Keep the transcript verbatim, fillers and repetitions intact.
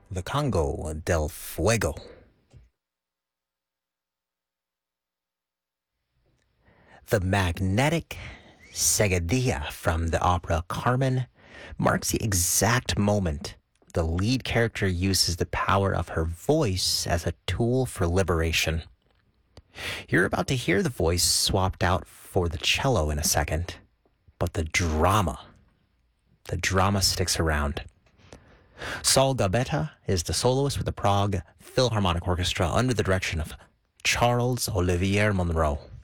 the Congo del Fuego. The magnetic seguidilla from the opera Carmen marks the exact moment the lead character uses the power of her voice as a tool for liberation. You're about to hear the voice swapped out for the cello in a second, but the drama, the drama sticks around. Saul Gabetta is the soloist with the Prague Philharmonic Orchestra under the direction of Charles Olivier Monroe.